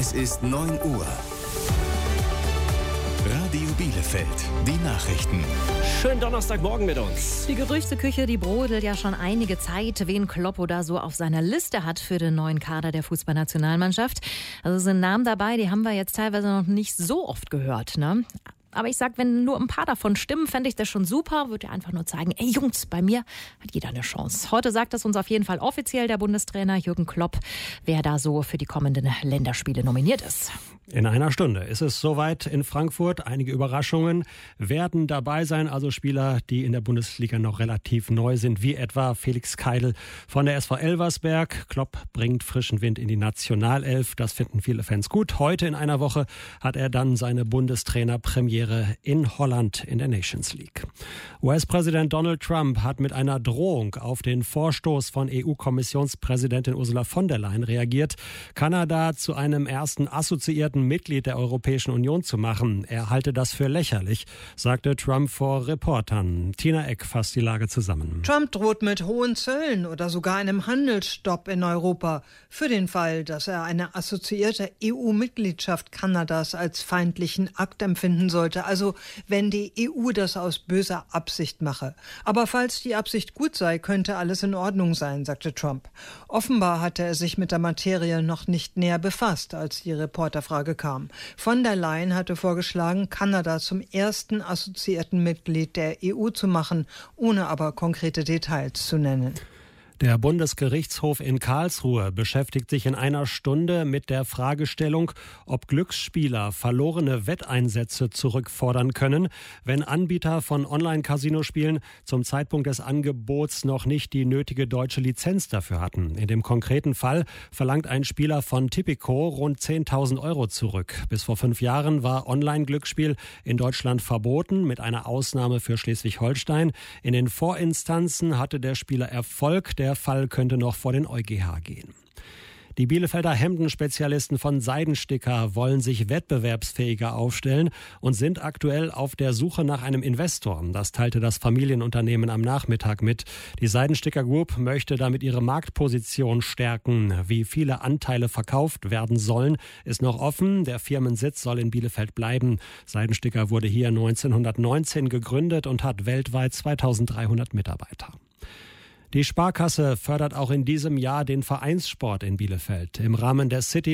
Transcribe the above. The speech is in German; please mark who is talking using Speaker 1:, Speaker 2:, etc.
Speaker 1: Es ist 9 Uhr. Radio Bielefeld, die Nachrichten.
Speaker 2: Schönen Donnerstagmorgen mit uns.
Speaker 3: Die Gerüchteküche, die brodelt ja schon einige Zeit, wen Kloppo da so auf seiner Liste hat für den neuen Kader der Fußballnationalmannschaft. Also sind Namen dabei, die haben wir jetzt teilweise noch nicht so oft gehört, ne? Aber ich sag, wenn nur ein paar davon stimmen, fände ich das schon super. Würde ja einfach nur zeigen, ey Jungs, bei mir hat jeder eine Chance. Heute sagt es uns auf jeden Fall offiziell der Bundestrainer Jürgen Klopp, wer da so für die kommenden Länderspiele nominiert ist.
Speaker 2: In einer Stunde ist es soweit in Frankfurt. Einige Überraschungen werden dabei sein. Also Spieler, die in der Bundesliga noch relativ neu sind, wie etwa Felix Keidel von der SV Elversberg. Klopp bringt frischen Wind in die Nationalelf. Das finden viele Fans gut. Heute in einer Woche hat er dann seine Bundestrainerpremiere in Holland in der Nations League. US-Präsident Donald Trump hat mit einer Drohung auf den Vorstoß von EU-Kommissionspräsidentin Ursula von der Leyen reagiert, Kanada zu einem ersten assoziierten Mitglied der Europäischen Union zu machen. Er halte das für lächerlich, sagte Trump vor Reportern. Tina Eck fasst die Lage zusammen.
Speaker 4: Trump droht mit hohen Zöllen oder sogar einem Handelsstopp in Europa für den Fall, dass er eine assoziierte EU-Mitgliedschaft Kanadas als feindlichen Akt empfinden sollte. Also wenn die EU das aus böser Absicht mache. Aber falls die Absicht gut sei, könnte alles in Ordnung sein, sagte Trump. Offenbar hatte er sich mit der Materie noch nicht näher befasst, als die Reporterfrage kam. Von der Leyen hatte vorgeschlagen, Kanada zum ersten assoziierten Mitglied der EU zu machen, ohne aber konkrete Details zu nennen.
Speaker 2: Der Bundesgerichtshof in Karlsruhe beschäftigt sich in einer Stunde mit der Fragestellung, ob Glücksspieler verlorene Wetteinsätze zurückfordern können, wenn Anbieter von Online-Casino-Spielen zum Zeitpunkt des Angebots noch nicht die nötige deutsche Lizenz dafür hatten. In dem konkreten Fall verlangt ein Spieler von Tipico rund 10.000 € zurück. Bis vor 5 Jahren war Online-Glücksspiel in Deutschland verboten, mit einer Ausnahme für Schleswig-Holstein. In den Vorinstanzen hatte der Spieler Erfolg. Der Fall könnte noch vor den EuGH gehen. Die Bielefelder Hemdenspezialisten von Seidensticker wollen sich wettbewerbsfähiger aufstellen und sind aktuell auf der Suche nach einem Investor. Das teilte das Familienunternehmen am Nachmittag mit. Die Seidensticker Group möchte damit ihre Marktposition stärken. Wie viele Anteile verkauft werden sollen, ist noch offen. Der Firmensitz soll in Bielefeld bleiben. Seidensticker wurde hier 1919 gegründet und hat weltweit 2300 Mitarbeiter. Die Sparkasse fördert auch in diesem Jahr den Vereinssport in Bielefeld. Im Rahmen der City